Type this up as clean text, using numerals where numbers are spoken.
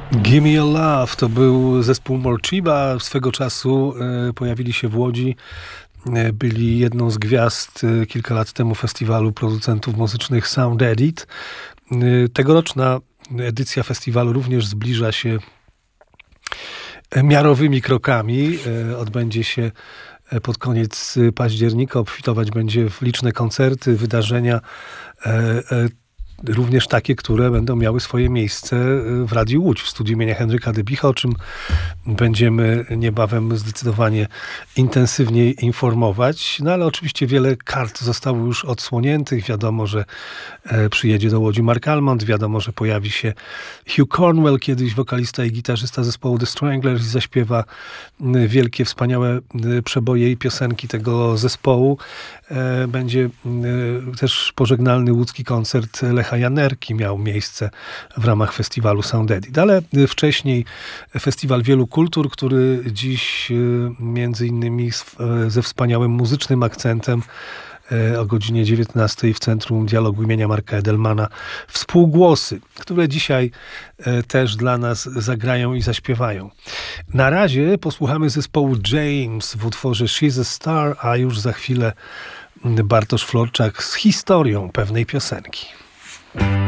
Gimme Your Love to był zespół Morcheeba. Swego czasu pojawili się w Łodzi. Byli jedną z gwiazd kilka lat temu festiwalu producentów muzycznych Sound Edit. Tegoroczna edycja festiwalu również zbliża się miarowymi krokami. Odbędzie się pod koniec października. Obfitować będzie w liczne koncerty, wydarzenia, również takie, które będą miały swoje miejsce w Radiu Łódź, w studiu imienia Henryka Dybicha, o czym będziemy niebawem zdecydowanie intensywniej informować. No ale oczywiście wiele kart zostało już odsłoniętych. Wiadomo, że przyjedzie do Łodzi Mark Almond. Wiadomo, że pojawi się Hugh Cornwell, kiedyś wokalista i gitarzysta zespołu The Stranglers, i zaśpiewa wielkie, wspaniałe przeboje i piosenki tego zespołu. Będzie też pożegnalny łódzki koncert Lecha Janerki miał miejsce w ramach festiwalu Sound Edit. Ale wcześniej Festiwal Wielu Kultur, który dziś między innymi ze wspaniałym muzycznym akcentem o godzinie 19 w Centrum Dialogu imienia Marka Edelmana Współgłosy, które dzisiaj też dla nas zagrają i zaśpiewają. Na razie posłuchamy zespołu James w utworze She's a Star, a już za chwilę Bartosz Florczak z historią pewnej piosenki.